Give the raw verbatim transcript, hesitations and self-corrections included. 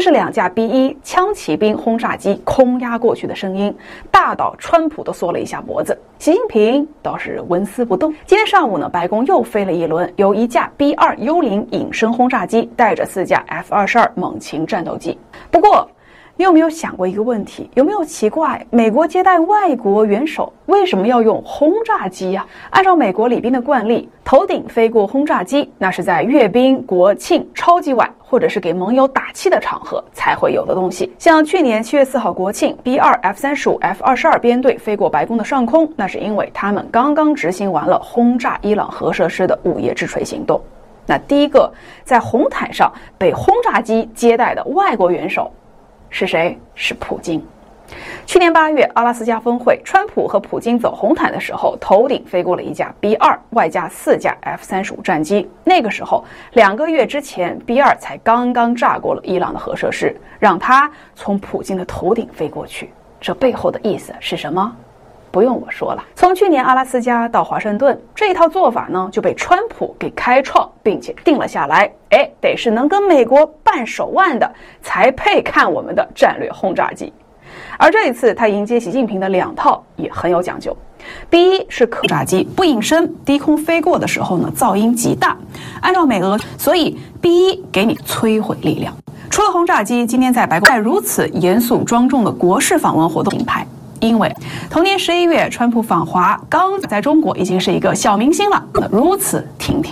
是两架 B 一 枪骑兵轰炸机空压过去的声音，大到川普都缩了一下脖子，习近平倒是纹丝不动。今天上午呢，白宫又飞了一轮，由一架 B 二 幽灵隐身轰炸机带着四架 F 二十二 猛禽战斗机。不过你有没有想过一个问题？有没有奇怪，美国接待外国元首为什么要用轰炸机呀？按照美国礼宾的惯例，头顶飞过轰炸机，那是在阅兵、国庆、超级碗或者是给盟友打气的场合才会有的东西。像去年七月四号国庆 B 二 F 三十五 F 二十二 编队飞过白宫的上空，那是因为他们刚刚执行完了轰炸伊朗核设施的午夜之锤行动。那第一个在红毯上被轰炸机接待的外国元首是谁？是普京。去年八月阿拉斯加峰会，川普和普京走红毯的时候，头顶飞过了一架 B 二 外加四架 F 三十五 战机。那个时候两个月之前 B 二 才刚刚炸过了伊朗的核设施，让他从普京的头顶飞过去，这背后的意思是什么？不用我说了，从去年阿拉斯加到华盛顿，这一套做法呢就被川普给开创并且定了下来。哎，得是能跟美国扳手腕的才配看我们的战略轰炸机。而这一次他迎接习近平的两套也很有讲究。B 一是可炸机，不隐身，低空飞过的时候呢噪音极大，按照美俄，所以 B 一给你摧毁力量。除了轰炸机，今天在白宫如此严肃庄重的国事访问活动品牌。因为同年十一月川普访华，刚在中国已经是一个小明星了，如此亭亭。